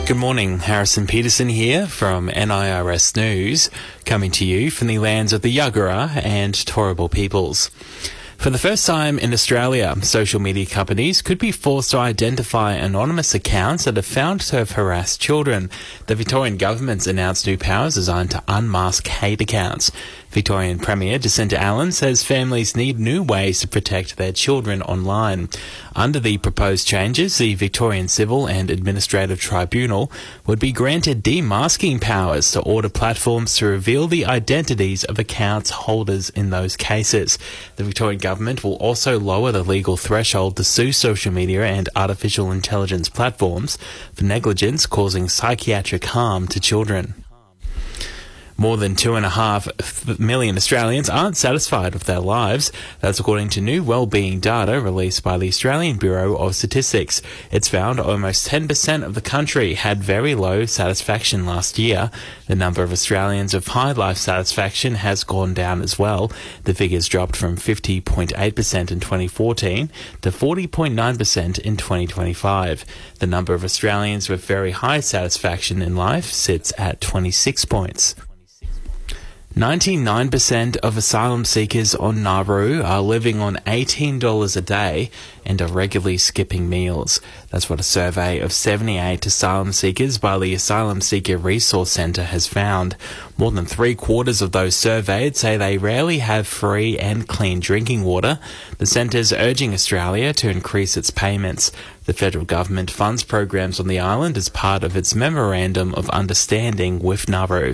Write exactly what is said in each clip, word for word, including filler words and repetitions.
Good morning, Harrison Peterson here from N I R S News, coming to you from the lands of the Yagara and Turrbal peoples. For the first time in Australia, social media companies could be forced to identify anonymous accounts that are found to have harassed children. The Victorian government's announced new powers designed to unmask hate accounts. Victorian Premier Jacinta Allan says families need new ways to protect their children online. Under the proposed changes, the Victorian Civil and Administrative Tribunal would be granted demasking powers to order platforms to reveal the identities of accounts holders in those cases. The Victorian government will also lower the legal threshold to sue social media and artificial intelligence platforms for negligence causing psychiatric harm to children. More than two and a half million Australians aren't satisfied with their lives. That's according to new wellbeing data released by the Australian Bureau of Statistics. It's found almost ten percent of the country had very low satisfaction last year. The number of Australians with high life satisfaction has gone down as well. The figures dropped from fifty point eight percent in twenty fourteen to forty point nine percent in twenty twenty-five. The number of Australians with very high satisfaction in life sits at twenty-six points. ninety-nine percent of asylum seekers on Nauru are living on eighteen dollars a day and are regularly skipping meals. That's what a survey of seventy-eight asylum seekers by the Asylum Seeker Resource Centre has found. More than three quarters of those surveyed say they rarely have free and clean drinking water. The centre's urging Australia to increase its payments. The federal government funds programs on the island as part of its Memorandum of Understanding with Nauru.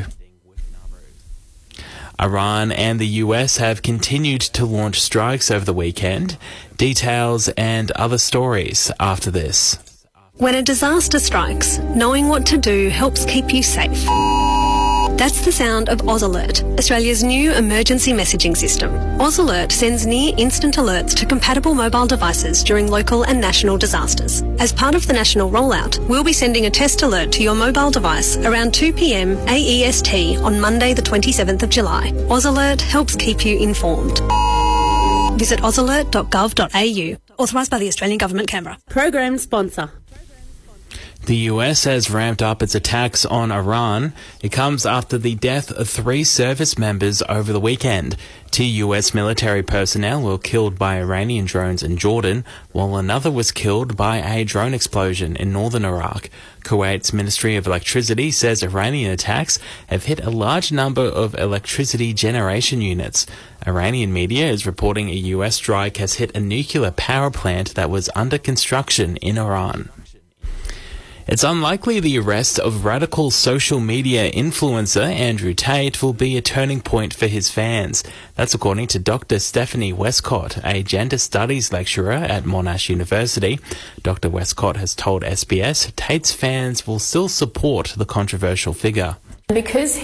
Iran and the U S have continued to launch strikes over the weekend. Details and other stories after this. When a disaster strikes, knowing what to do helps keep you safe. That's the sound of Oz Alert, Australia's new emergency messaging system. Oz Alert sends near-instant alerts to compatible mobile devices during local and national disasters. As part of the national rollout, we'll be sending a test alert to your mobile device around two p m A E S T on Monday the twenty-seventh of July. Oz Alert helps keep you informed. Visit oz alert dot gov dot a u. Authorised by the Australian Government, Canberra. Program sponsor. The U S has ramped up its attacks on Iran. It comes after the death of three service members over the weekend. Two U S military personnel were killed by Iranian drones in Jordan, while another was killed by a drone explosion in northern Iraq. Kuwait's Ministry of Electricity says Iranian attacks have hit a large number of electricity generation units. Iranian media is reporting a U S strike has hit a nuclear power plant that was under construction in Iran. It's unlikely the arrest of radical social media influencer Andrew Tate will be a turning point for his fans. That's according to Doctor Stephanie Westcott, a gender studies lecturer at Monash University. Doctor Westcott has told S B S Tate's fans will still support the controversial figure. Because